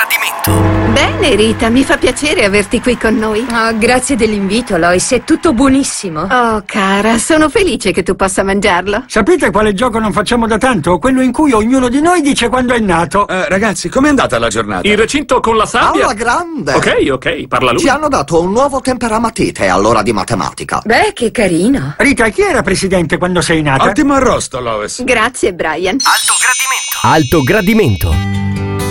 gradimento. Bene, Rita, mi fa piacere averti qui con noi. Oh, grazie dell'invito, Lois, è tutto buonissimo. Oh, cara, sono felice che tu possa mangiarlo. Sapete quale gioco non facciamo da tanto? Quello in cui ognuno di noi dice quando è nato. Ragazzi, com'è andata la giornata? Il recinto con la sabbia? Alla grande! Ok, parla lui. Ci hanno dato un nuovo temperamatite all'ora di matematica. Beh, che carino. Rita, chi era presidente quando sei nata? Ottimo arrosto, Lois. Grazie, Brian. Alto gradimento. Alto gradimento.